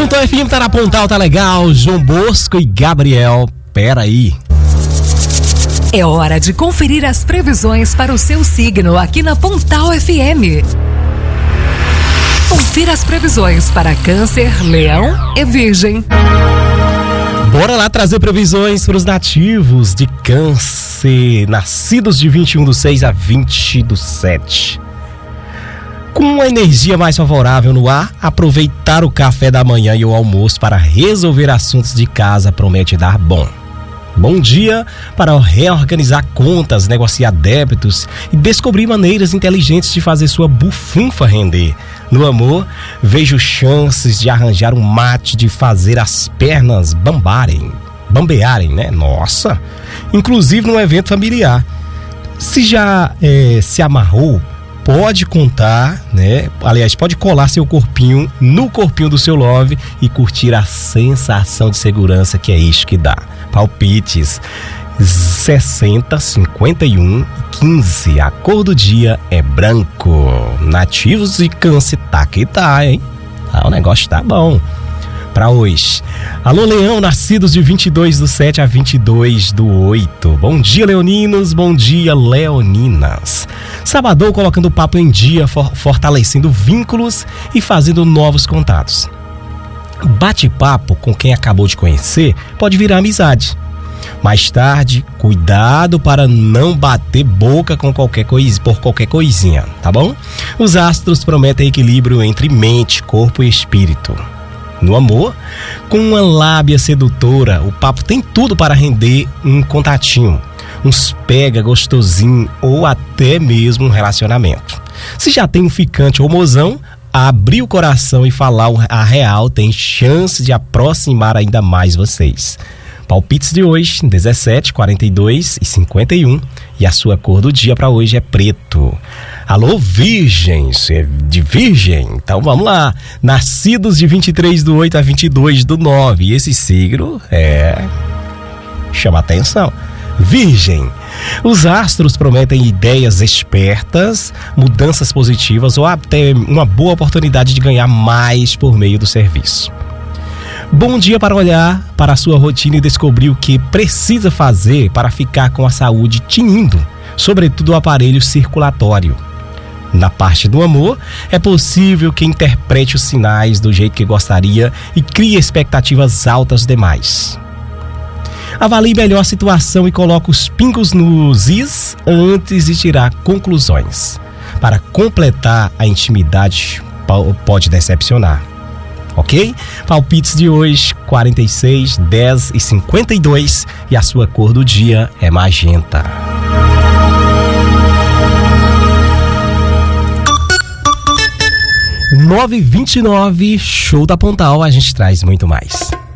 Pontal FM tá na Pontal, tá legal. João Bosco e Gabriel, peraí. É hora de conferir as previsões para o seu signo aqui na Pontal FM. Confira as previsões para Câncer, Leão e Virgem. Bora lá trazer previsões para os nativos de Câncer, nascidos de 21/6 a 20/7. Com a energia mais favorável no ar, aproveitar o café da manhã e o almoço para resolver assuntos de casa promete dar bom. Bom dia para reorganizar contas, negociar débitos e descobrir maneiras inteligentes de fazer sua bufunfa render. No amor, vejo chances de arranjar um mate de fazer as pernas bambearem, né? Nossa! Inclusive num evento familiar. Se já se amarrou, pode contar, né? Aliás, pode colar seu corpinho no corpinho do seu love e curtir a sensação de segurança que é isso que dá. Palpites 60, 51 e 15. A cor do dia é branco. Nativos de Câncer, tá que tá, hein? O negócio tá bom. Pra hoje. Alô, Leão, nascidos de 22/7 a 22/8. Bom dia, leoninos. Bom dia, leoninas. Sabadão colocando o papo em dia, fortalecendo vínculos e fazendo novos contatos. Bate-papo com quem acabou de conhecer pode virar amizade. Mais tarde, cuidado para não bater boca com qualquer coisinha, tá bom? Os astros prometem equilíbrio entre mente, corpo e espírito. No amor, com uma lábia sedutora, o papo tem tudo para render um contatinho, uns pega gostosinho ou até mesmo um relacionamento. Se já tem um ficante ou mozão, abrir o coração e falar a real tem chance de aproximar ainda mais vocês. Palpites de hoje, 17, 42 e 51. E a sua cor do dia para hoje é preto. Alô, Virgem, você é de Virgem? Então vamos lá. Nascidos de 23/8 a 22/9. E esse signo chama atenção. Virgem. Os astros prometem ideias espertas, mudanças positivas ou até uma boa oportunidade de ganhar mais por meio do serviço. Bom dia para olhar para a sua rotina e descobrir o que precisa fazer para ficar com a saúde tinindo, sobretudo o aparelho circulatório. Na parte do amor, é possível que interprete os sinais do jeito que gostaria e crie expectativas altas demais. Avalie melhor a situação e coloque os pingos nos is antes de tirar conclusões. Para completar a intimidade, pode decepcionar. Ok? Palpites de hoje, 46, 10 e 52. E a sua cor do dia é magenta. (9h29), show da Pontal, a gente traz muito mais.